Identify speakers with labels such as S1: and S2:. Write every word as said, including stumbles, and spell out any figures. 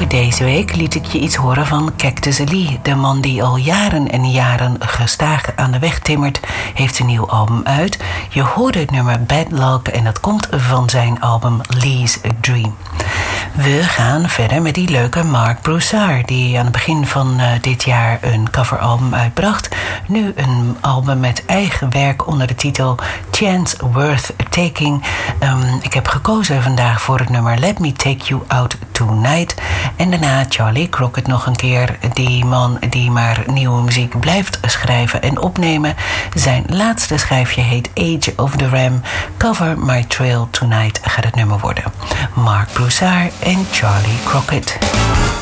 S1: Deze week liet ik je iets horen van Cactus Lee. De man die al jaren en jaren gestaag aan de weg timmert, heeft een nieuw album uit. Je hoorde het nummer Bad Luck en dat komt van zijn album Lee's Dream. We gaan verder met die leuke Mark Broussard, die aan het begin van uh, dit jaar een coveralbum uitbracht. Nu een album met eigen werk onder de titel Chance Worth Taking. Um, ik heb gekozen vandaag voor het nummer Let Me Take You Out Tonight. En daarna Charlie Crockett nog een keer. Die man die maar nieuwe muziek blijft schrijven en opnemen. Zijn laatste schijfje heet Age of the Ram. Cover My Trail Tonight gaat het nummer worden. Mark Broussard en Charlie Crockett.